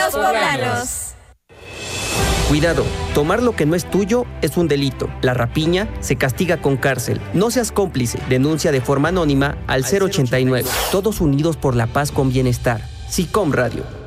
Los poblanos. Cuidado, tomar lo que no es tuyo es un delito. La rapiña se castiga con cárcel. No seas cómplice. Denuncia de forma anónima al 089. Todos unidos por la paz con bienestar. SICOM Radio.